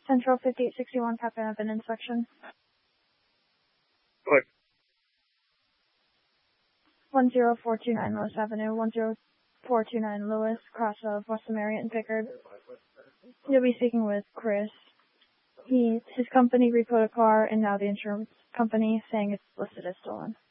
Central 5861, Captain, have an inspection. What? 10429 Lewis Avenue, 10429 Lewis, cross of West Marriott and Pickard. You'll be speaking with Chris. His company repoed a car, and now the insurance company saying it's listed as stolen.